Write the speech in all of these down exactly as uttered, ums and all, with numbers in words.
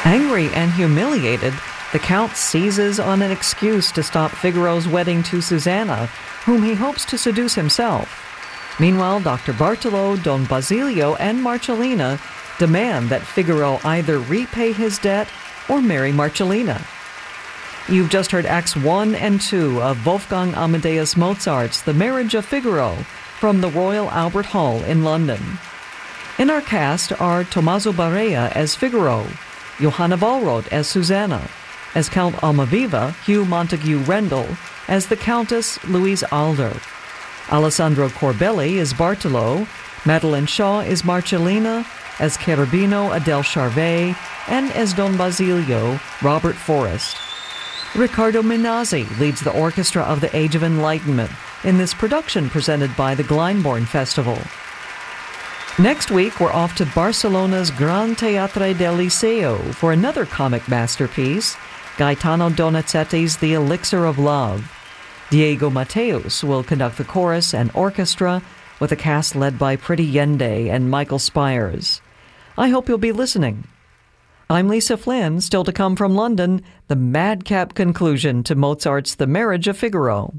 Angry and humiliated, the Count seizes on an excuse to stop Figaro's wedding to Susanna, whom he hopes to seduce himself. Meanwhile, Doctor Bartolo, Don Basilio, and Marcellina demand that Figaro either repay his debt or marry Marcellina. You've just heard Acts one and two of Wolfgang Amadeus Mozart's The Marriage of Figaro from the Royal Albert Hall in London. In our cast are Tommaso Barea as Figaro, Johanna Wallroth as Susanna, as Count Almaviva, Hugh Montague Rendell, as the Countess Louise Alder. Alessandro Corbelli is Bartolo, Madeline Shaw is Marcellina, as Cherubino Adele Charvet, and as Don Basilio, Robert Forrest. Riccardo Minazzi leads the orchestra of the Age of Enlightenment in this production presented by the Glyndebourne Festival. Next week, we're off to Barcelona's Gran Teatre del Liceo for another comic masterpiece, Gaetano Donizetti's The Elixir of Love. Diego Mateus will conduct the chorus and orchestra with a cast led by Pretty Yende and Michael Spires. I hope you'll be listening. I'm Lisa Flynn, still to come from London, the madcap conclusion to Mozart's The Marriage of Figaro.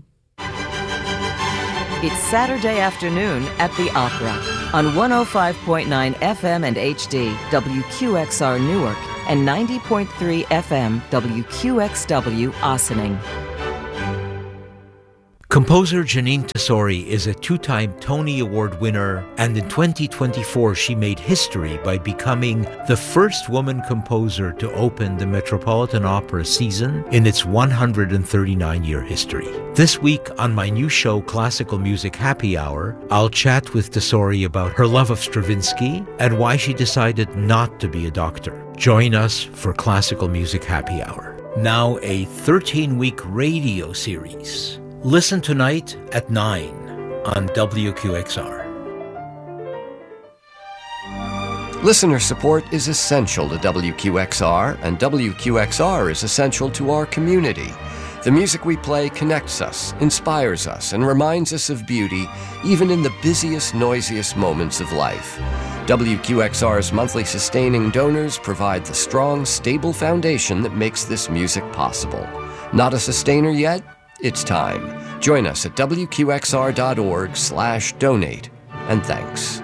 It's Saturday afternoon at the Opera on one oh five point nine F M and H D W Q X R Newark and ninety point three F M W Q X W Ossining. Composer Jeanine Tesori is a two-time Tony Award winner, and in twenty twenty-four she made history by becoming the first woman composer to open the Metropolitan Opera season in its one hundred thirty-nine year history. This week on my new show, Classical Music Happy Hour, I'll chat with Tesori about her love of Stravinsky and why she decided not to be a doctor. Join us for Classical Music Happy Hour. Now a thirteen-week radio series. Listen tonight at nine on W Q X R. Listener support is essential to W Q X R, and W Q X R is essential to our community. The music we play connects us, inspires us, and reminds us of beauty, even in the busiest, noisiest moments of life. W Q X R's monthly sustaining donors provide the strong, stable foundation that makes this music possible. Not a sustainer yet? It's time. Join us at W Q X R dot org slash donate. And thanks.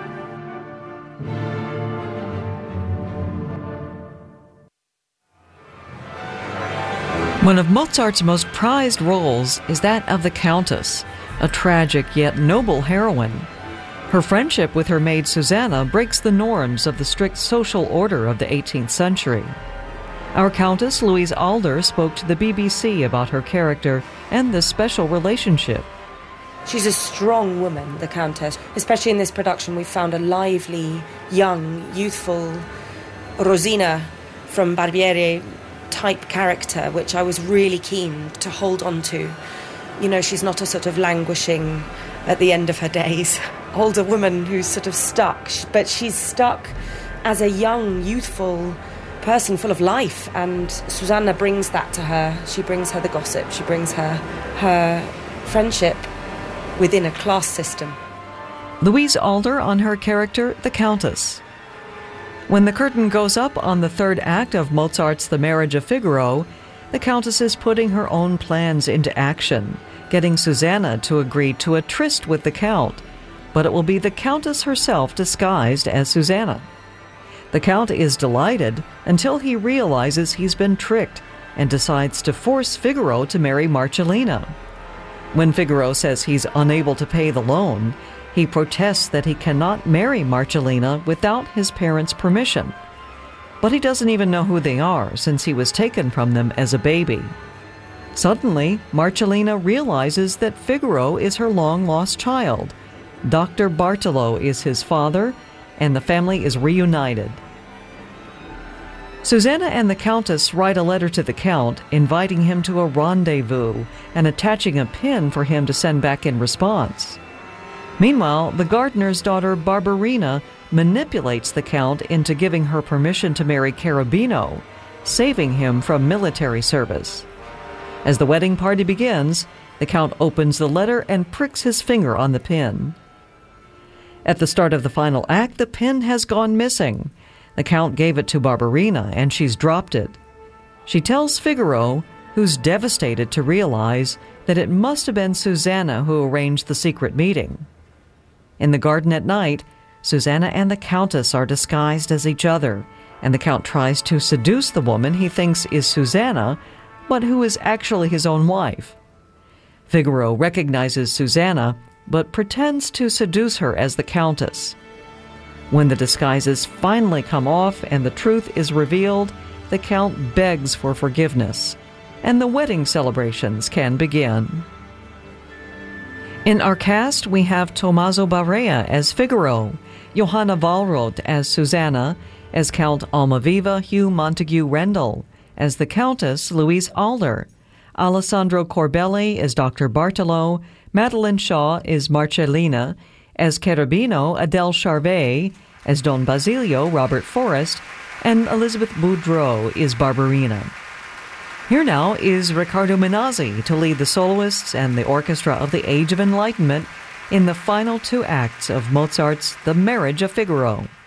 One of Mozart's most prized roles is that of the Countess, a tragic yet noble heroine. Her friendship with her maid Susanna breaks the norms of the strict social order of the eighteenth century. Our Countess, Louise Alder, spoke to the B B C about her character and this special relationship. She's a strong woman, the Countess. Especially in this production, we found a lively, young, youthful Rosina from Barbieri type character, which I was really keen to hold on to. You know, she's not a sort of languishing, at the end of her days, older woman who's sort of stuck, but she's stuck as a young, youthful person full of life, and Susanna brings that to her. She brings her the gossip, she brings her her friendship within a class system. Louise Alder on her character, the Countess. When the curtain goes up on the third act of Mozart's The Marriage of Figaro, the Countess is putting her own plans into action, getting Susanna to agree to a tryst with the Count, but it will be the Countess herself disguised as Susanna. The Count is delighted until he realizes he's been tricked and decides to force Figaro to marry Marcellina. When Figaro says he's unable to pay the loan, he protests that he cannot marry Marcellina without his parents' permission. But he doesn't even know who they are, since he was taken from them as a baby. Suddenly, Marcellina realizes that Figaro is her long-lost child. Doctor Bartolo is his father, and the family is reunited. Susanna and the Countess write a letter to the Count, inviting him to a rendezvous and attaching a pin for him to send back in response. Meanwhile, the gardener's daughter Barbarina manipulates the Count into giving her permission to marry Cherubino, saving him from military service. As the wedding party begins, the Count opens the letter and pricks his finger on the pin. At the start of the final act, the pin has gone missing. The Count gave it to Barberina, and she's dropped it. She tells Figaro, who's devastated to realize that it must have been Susanna who arranged the secret meeting. In the garden at night, Susanna and the Countess are disguised as each other, and the Count tries to seduce the woman he thinks is Susanna, but who is actually his own wife. Figaro recognizes Susanna, but pretends to seduce her as the Countess. When the disguises finally come off and the truth is revealed, the Count begs for forgiveness, and the wedding celebrations can begin. In our cast, we have Tommaso Barea as Figaro, Johanna Wallroth as Susanna, as Count Almaviva Hugh Montague Rendell, as the Countess Louise Alder, Alessandro Corbelli as Doctor Bartolo, Madeline Shaw is Marcellina, as Cherubino Adele Charvet, as Don Basilio Robert Forrest, and Elizabeth Boudreau is Barberina. Here now is Riccardo Minazzi to lead the soloists and the orchestra of the Age of Enlightenment in the final two acts of Mozart's The Marriage of Figaro.